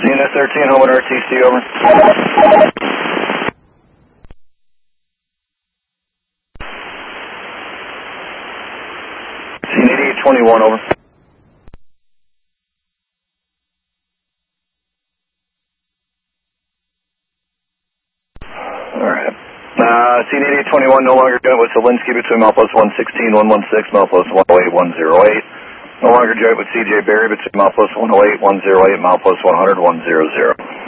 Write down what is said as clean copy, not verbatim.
Unit 13, home at RTC, over. Unit 821, over. Alright. Unit 821, no longer joint with Zelinsky between milepost 116, 116, milepost 108, 108. No longer joint with CJ Berry between milepost 108, 108, milepost 100, 100.